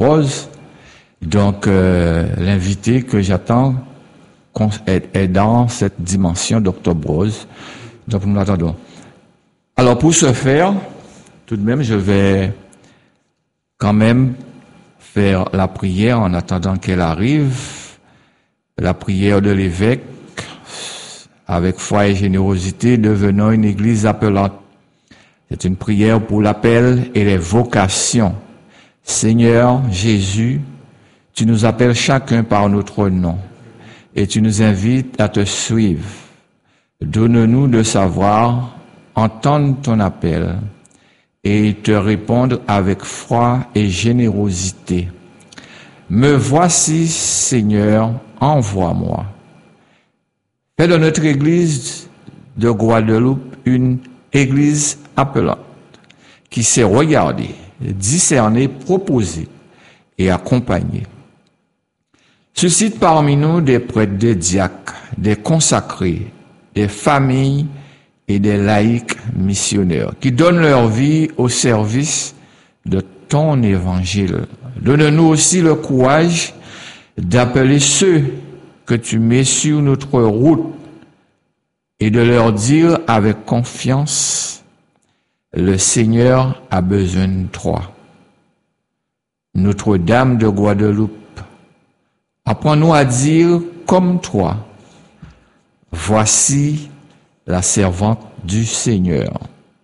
Rose. Donc, l'invité que j'attends est dans cette dimension d'Octobre Rose. Donc, nous l'attendons. Alors, pour ce faire, tout de même, je vais quand même faire la prière en attendant qu'elle arrive. La prière de l'évêque, avec foi et générosité, devenant une église appelante. C'est une prière pour l'appel et les vocations. Seigneur Jésus, tu nous appelles chacun par notre nom et tu nous invites à te suivre. Donne-nous de savoir entendre ton appel et te répondre avec foi et générosité. Me voici, Seigneur, envoie-moi. Fais de notre église de Guadeloupe une église appelante qui sait regarder, discerner, proposer et accompagner. Suscite parmi nous des prêtres, des diacres, des consacrés, des familles et des laïcs missionnaires qui donnent leur vie au service de ton évangile. Donne-nous aussi le courage d'appeler ceux que tu mets sur notre route et de leur dire avec confiance, le Seigneur a besoin de toi. Notre-Dame de Guadeloupe, apprends-nous à dire comme toi, voici la servante du Seigneur.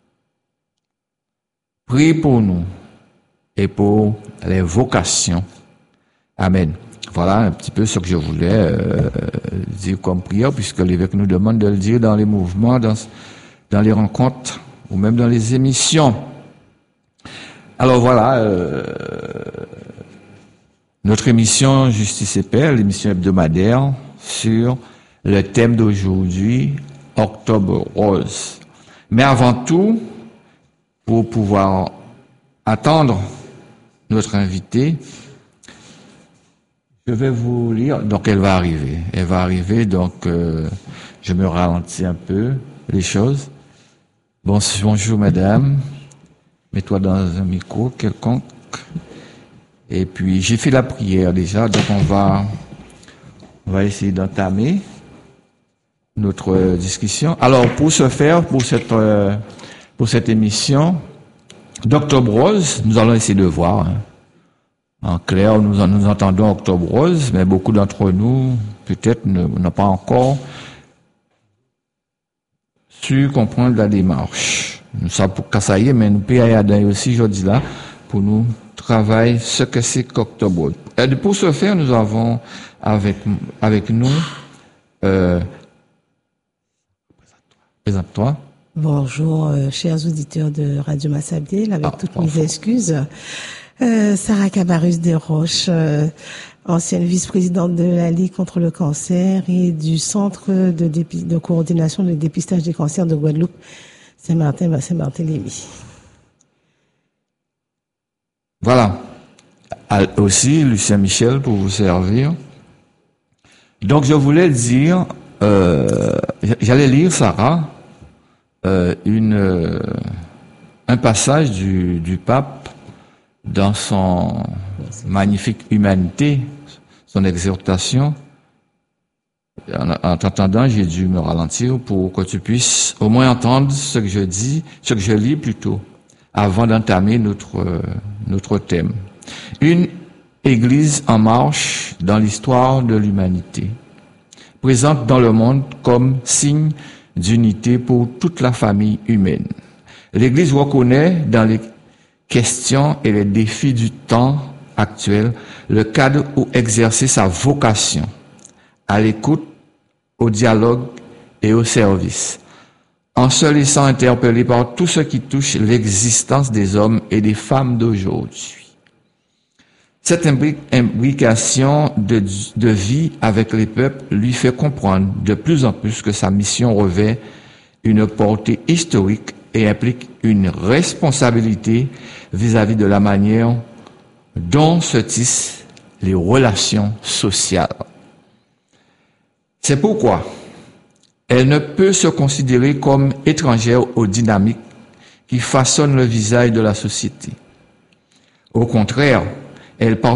Prie pour nous et pour les vocations. Amen. Voilà un petit peu ce que je voulais dire comme prière, puisque l'évêque nous demande de le dire dans les mouvements, dans les rencontres, ou même dans les émissions. Alors voilà, notre émission Justice et Paix, l'émission hebdomadaire sur le thème d'aujourd'hui, Octobre Rose. Mais avant tout, pour pouvoir attendre notre invité, je vais vous lire. Donc elle va arriver. Elle va arriver, donc je me ralentis un peu les choses. Bonjour madame. Mets-toi dans un micro quelconque. Et puis j'ai fait la prière déjà, donc on va essayer d'entamer notre discussion. Alors pour ce faire, pour cette émission d'Octobre Rose, nous allons essayer de voir. En clair, nous entendons Octobre Rose, mais beaucoup d'entre nous, peut-être, n'ont pas encore su comprendre la démarche. Nous savons pour ça y est, mais nous payons aussi, je dis là, pour nous travailler ce que c'est qu'Octobre Rose. Et pour ce faire, nous avons avec nous, présente-toi. Bonjour, chers auditeurs de Radio Massabielle, avec toutes mes excuses. Sarah Cabarrus Desroches, ancienne vice-présidente de la Ligue contre le cancer et du Centre de coordination de dépistage des cancers de Guadeloupe, Saint-Martin-Barthélemy. Voilà. Aussi, Lucien Michel pour vous servir. Donc, je voulais dire, j'allais lire, Sarah, un passage du pape dans son magnifique Humanité, son exhortation. En t'entendant, j'ai dû me ralentir pour que tu puisses au moins entendre ce que je dis, ce que je lis plutôt, avant d'entamer notre thème. Une Église en marche dans l'histoire de l'humanité, présente dans le monde comme signe d'unité pour toute la famille humaine. L'Église reconnaît dans les questions et les défis du temps actuel le cadre où exercer sa vocation, à l'écoute, au dialogue et au service, en se laissant interpeller par tout ce qui touche l'existence des hommes et des femmes d'aujourd'hui. Cette imbrication de vie avec les peuples lui fait comprendre de plus en plus que sa mission revêt une portée historique et implique une responsabilité vis-à-vis de la manière dont se tissent les relations sociales. C'est pourquoi elle ne peut se considérer comme étrangère aux dynamiques qui façonnent le visage de la société. Au contraire, Elle